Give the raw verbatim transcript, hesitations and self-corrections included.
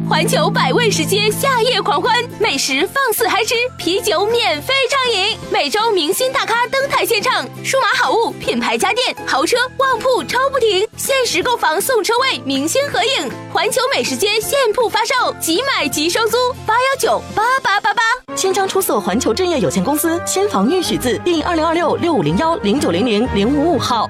环球百味食街夏夜狂欢，美食放肆嗨吃，啤酒免费畅饮，每周明星大咖登台献唱，数码好物、品牌家电、豪车、旺铺抽不停，限时购房送车位，明星合影，环球美食街现铺发售，即买即收租，八幺九八八八八。 新疆出色环球置业有限公司，新房预许字第二零二六六五零幺零九零零零五五号。